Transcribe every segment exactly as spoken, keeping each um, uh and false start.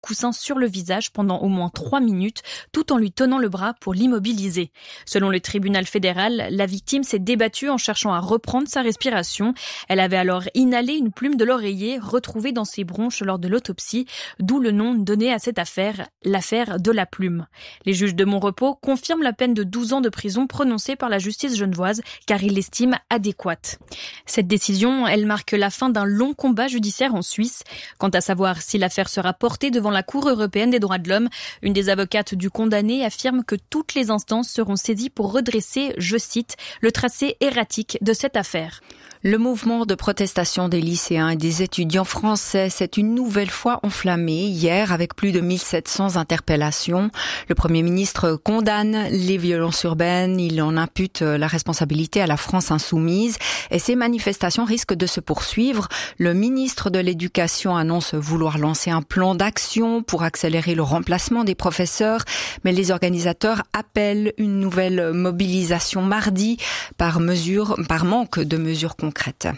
coussin sur le visage pendant au moins trois minutes, tout en lui tenant le bras pour l'immobiliser. Selon le tribunal fédéral, la victime s'est débattue en cherchant à reprendre sa respiration. Elle avait alors inhalé une plume de l'oreiller retrouvée dans ses bronches lors de l'autopsie, d'où le nom donné à cette affaire, l'affaire de la plume. Les juges de Montrepos confirment la peine de douze ans de prison prononcée par la justice genevoise, car ils l'estiment adéquate. Cette décision, elle marque la fin d'un long combat judiciaire en Suisse. Quant à savoir si l'affaire sera portée devant la Cour européenne des droits de l'homme, une des avocates du condamné affirme que toutes les instances seront saisies pour redresser, je cite, le tracé erratique de cette affaire. Le mouvement de protestation des lycéens et des étudiants français s'est une nouvelle fois enflammé hier avec plus de mille sept cents interpellations. Le Premier ministre condamne les violences urbaines, il en impute la responsabilité à la France insoumise et ces manifestations risquent de se poursuivre. Le ministre de l'Éducation annonce vouloir lancer un plan d'action pour accélérer le remplacement des professeurs, mais les organisateurs appellent une nouvelle mobilisation mardi par mesure, par manque de mesures concrètes.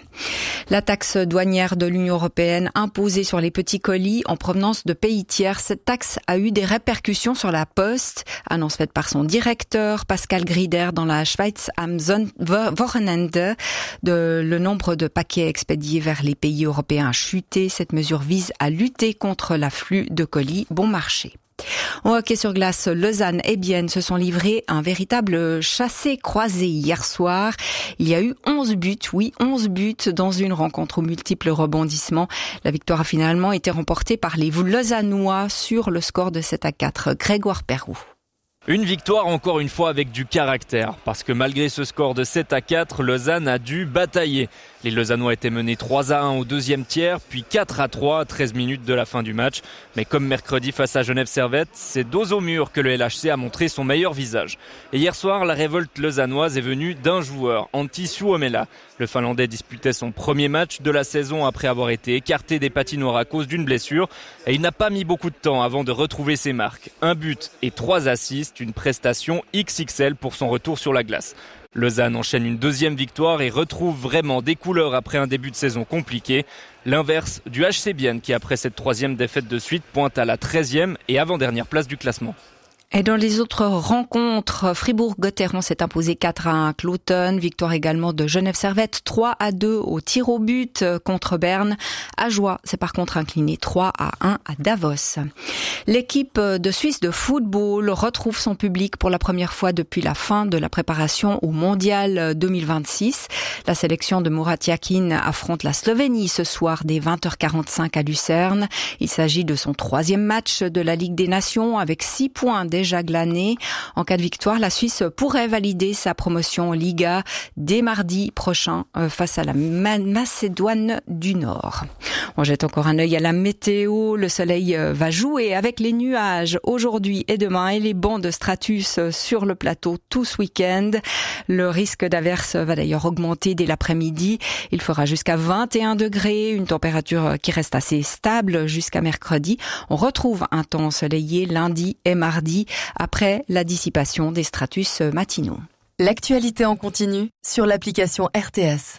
La taxe douanière de l'Union européenne imposée sur les petits colis en provenance de pays tiers, cette taxe a eu des répercussions sur la Poste. Annonce faite par son directeur, Pascal Grieder, dans la Schweiz am Wochenende. De, le nombre de paquets expédiés vers les pays européens a chuté. Cette mesure vise à lutter contre l'afflux de colis bon marché. En hockey sur glace, Lausanne et Bienne se sont livrés un véritable chassé-croisé hier soir. Il y a eu onze buts, oui, onze buts dans une rencontre aux multiples rebondissements. La victoire a finalement été remportée par les Lausannois sur le score de sept à quatre. Grégoire Perroux. Une victoire encore une fois avec du caractère, parce que malgré ce score de sept à quatre, Lausanne a dû batailler. Les Lausannois étaient menés trois à un au deuxième tiers, puis quatre à trois à treize minutes de la fin du match. Mais comme mercredi face à Genève Servette, c'est dos au mur que le L H C a montré son meilleur visage. Et hier soir, la révolte lausannoise est venue d'un joueur, Antti Suomela. Le Finlandais disputait son premier match de la saison après avoir été écarté des patinoires à cause d'une blessure. Et il n'a pas mis beaucoup de temps avant de retrouver ses marques. Un but et trois assists, une prestation X X L pour son retour sur la glace. Lausanne enchaîne une deuxième victoire et retrouve vraiment des couleurs après un début de saison compliqué. L'inverse du H C Bienne qui, après cette troisième défaite de suite, pointe à la treizième et avant-dernière place du classement. Et dans les autres rencontres, Fribourg-Gotteron s'est imposé quatre à un à Cloton. Victoire également de Genève Servette, trois à deux au tir au but contre Berne. Ajoie s'est par contre incliné trois à un à Davos. L'équipe de Suisse de football retrouve son public pour la première fois depuis la fin de la préparation au Mondial deux mille vingt-six. La sélection de Murat Yakin affronte la Slovénie ce soir dès vingt heures quarante-cinq à Lucerne. Il s'agit de son troisième match de la Ligue des Nations avec six points déjà glanés. En cas de victoire, la Suisse pourrait valider sa promotion en Liga dès mardi prochain face à la Macédoine du Nord. On jette encore un œil à la météo. Le soleil va jouer avec les nuages aujourd'hui et demain et les bancs de stratus sur le plateau tout ce week-end. Le risque d'averse va d'ailleurs augmenter dès l'après-midi. Il fera jusqu'à vingt et un degrés, une température qui reste assez stable jusqu'à mercredi. On retrouve un temps ensoleillé lundi et mardi après la dissipation des stratus matinaux. L'actualité en continu sur l'application R T S.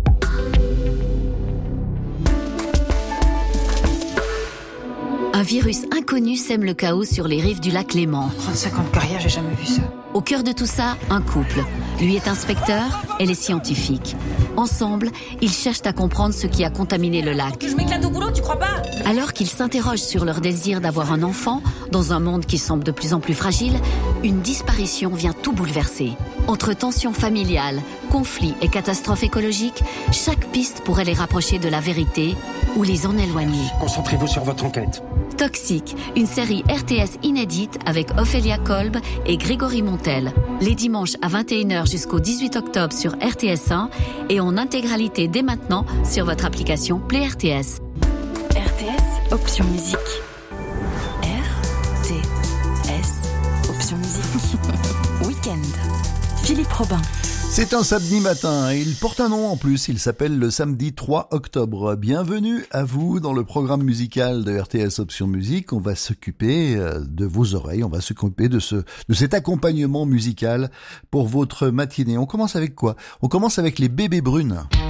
Un virus inconnu sème le chaos sur les rives du lac Léman. trente-cinq ans de carrière, j'ai jamais vu ça. Au cœur de tout ça, un couple. Lui est inspecteur, elle est scientifique. Ensemble, ils cherchent à comprendre ce qui a contaminé le lac. Je m'éclate au boulot, tu crois pas? Alors qu'ils s'interrogent sur leur désir d'avoir un enfant, dans un monde qui semble de plus en plus fragile, une disparition vient tout bouleverser. Entre tensions familiales, conflits et catastrophes écologiques, chaque piste pourrait les rapprocher de la vérité ou les en éloigner. Concentrez-vous sur votre enquête. Toxique, une série R T S inédite avec Ophélia Kolb et Grégory Montel. Les dimanches à vingt et une heures jusqu'au dix-huit octobre sur R T S un et en intégralité dès maintenant sur votre application Play R T S. R T S, option musique. R T S, option musique. Week-end. Philippe Robin. C'est un samedi matin et il porte un nom en plus, il s'appelle le samedi trois octobre. Bienvenue à vous dans le programme musical de R T S Option Musique. On va s'occuper de vos oreilles, on va s'occuper de ce de cet accompagnement musical pour votre matinée. On commence avec quoi? On commence avec les Bébés Brunes.